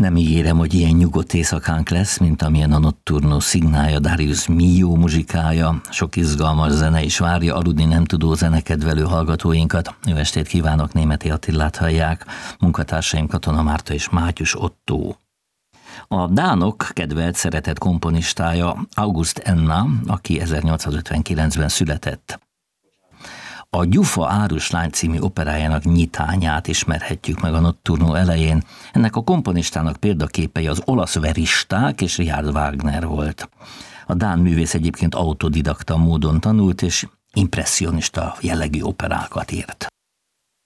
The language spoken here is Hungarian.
Nem ígérem, hogy ilyen nyugodt éjszakánk lesz, mint amilyen a Notturno szignálja, Darius Milhaud muzsikája. Sok izgalmas zene is várja aludni nem tudó zenekedvelő hallgatóinkat. Jó estét kívánok, Németi Attilát hallják, munkatársaim Katona Márta és Mátyus Ottó. A dánok kedvelt, szeretett komponistája August Enna, aki 1859-ben született. A Gyufa áruslány című operájának nyitányát ismerhetjük meg a Notturno elején. Ennek a komponistának példaképei az olasz veristák és Richard Wagner volt. A dán művész egyébként autodidakta módon tanult, és impresszionista jellegű operákat írt.